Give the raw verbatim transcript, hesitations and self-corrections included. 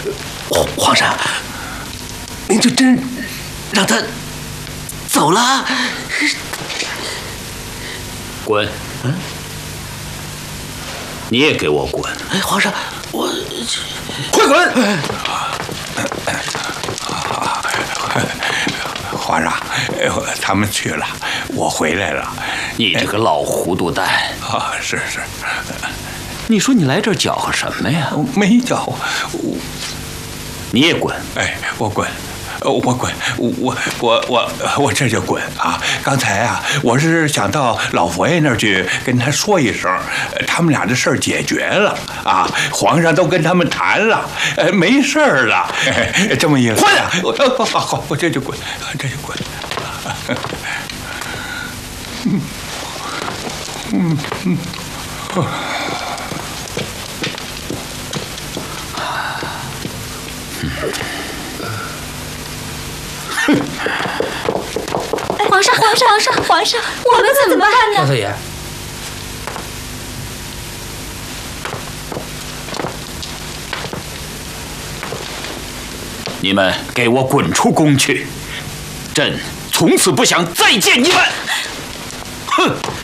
皇皇上，您就真让他走了？ 滚！嗯，你也给我滚！ 哎，皇上，我快滚！ 皇上，他们去了，我回来了。 你这个老糊涂蛋！ 啊，是是。 你说你来这儿搅和什么呀？ 没搅和。 你也滚！ 哎，我滚。我滚，我我我我这就滚啊！刚才啊，我是想到老佛爷那儿去跟他说一声，他们俩的事儿解决了啊，皇上都跟他们谈了，呃，没事儿了，哎、这么一个。 快点！ 我好好，我这就滚，这就滚。嗯嗯嗯。 皇上，皇上，皇上，皇上，我们怎么办呢？ 大少爷， 你们给我滚出宫去！朕从此不想再见你们！哼！